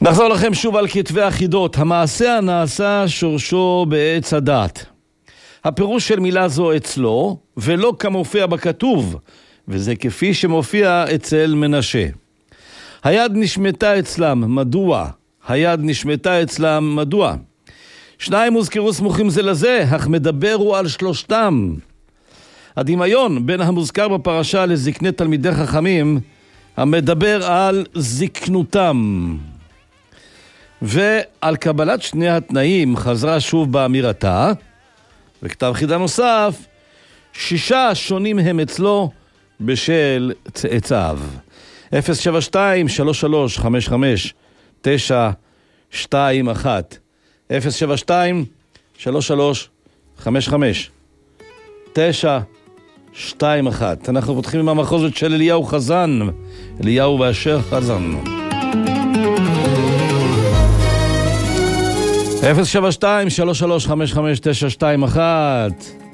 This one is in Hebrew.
נחזור לכם שוב על כתבי החידות. המעשה הנעשה שורשו בעץ הדת. הפירוש של מילה זו אצלו, ולא כמופיע בכתוב, וזה כפי שמופיע אצל מנשה. היד נשמטה אצלם, מדוע? היד נשמטה אצלם, מדוע? שניים הוזכרו סמוכים זה לזה, אך מדברו על שלושתם. הדמיון בין המוזכר בפרשה לזקני תלמידי חכמים, המדבר על זקנותם. ועל קבלת שני התנאים חזרה שוב באמירתה, וכתב חידה נוסף, 6 שונים הם אצלו בשל צאצאיו. 072-3355-921 072-3355-921. אנחנו פותחים עם המחוזת של אליהו חזן, אליהו ואשר חזן. 072-3355-921